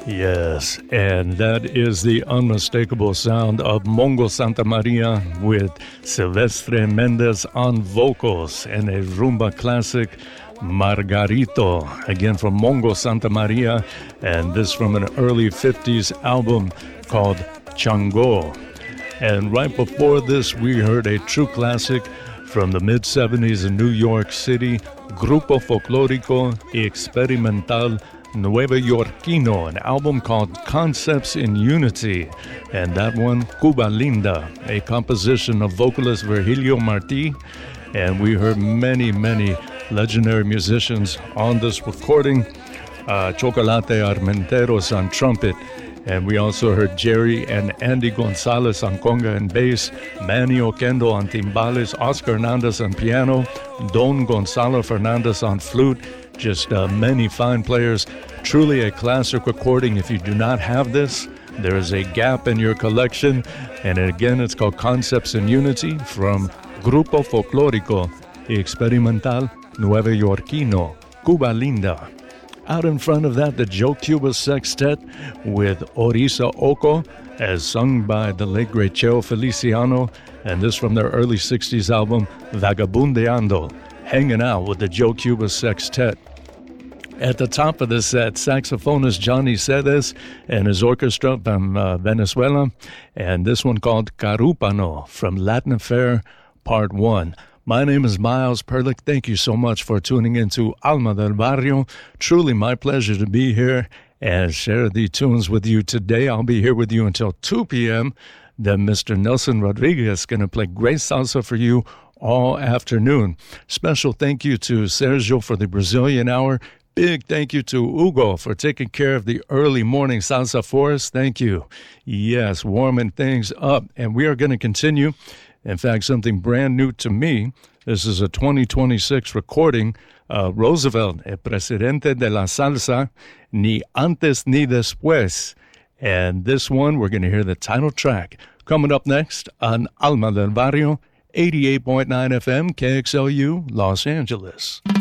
Yes, and that is the unmistakable sound of Mongo Santa Maria with Silvestre Mendez on vocals and a rumba classic, Margarito, again from Mongo Santa Maria, and this from an early 50s album called Chango. And right before this, we heard a true classic from the mid-70s in New York City, Grupo Folclórico y Experimental Nuevo Yorkino, an album called Concepts in Unity, and that one, Cuba Linda, a composition of vocalist Virgilio Martí, and we heard many legendary musicians on this recording, Chocolate Armenteros on trumpet, and we also heard Jerry and Andy Gonzalez on conga and bass, Manny Oquendo on timbales, Oscar Hernandez on piano, Don Gonzalo Fernandez on flute, just many fine players. Truly a classic recording. If you do not have this, there is a gap in your collection. And again, it's called Concepts in Unity from Grupo Folclórico y Experimental Nuevo Yorkino, Cuba Linda. Out in front of that, the Joe Cuba Sextet with Orisa Oko, as sung by the late great Cheo Feliciano, and this from their early 60s album, Vagabundeando, hanging out with the Joe Cuba Sextet. At the top of the set, saxophonist Johnny Cedes and his orchestra from Venezuela, and this one called Carúpano from Latin Affair Part 1. My name is Miles Perlick. Thank you so much for tuning into Alma del Barrio. Truly my pleasure to be here and share the tunes with you today. I'll be here with you until 2 p.m. Then Mr. Nelson Rodriguez is going to play great salsa for you all afternoon. Special thank you to Sergio for the Brazilian hour. Big thank you to Hugo for taking care of the early morning salsa for us. Thank you. Yes, warming things up. And we are going to continue. In fact, something brand new to me. This is a 2026 recording. Roosevelt, el presidente de la salsa, ni antes ni después. And this one, we're going to hear the title track. Coming up next on Alma del Barrio, 88.9 FM, KXLU, Los Angeles.